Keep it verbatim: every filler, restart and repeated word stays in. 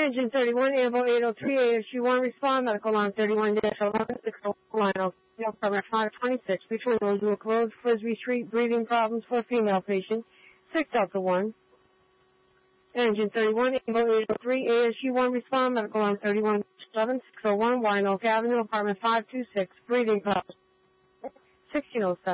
Engine thirty-one, Ambo eight oh three, A S U one, respond, medical line thirty-one dash eleven, six oh one, line Department five twenty-six, between Rosewood Road, Frisbee Street, breathing problems for a female patient, six Delta one. Engine thirty-one, Ambo eight oh three, A S U one, respond, medical line thirty-one dash eleven, six oh one, Wine Oak Avenue, apartment five two six, breathing problems, sixteen oh seven.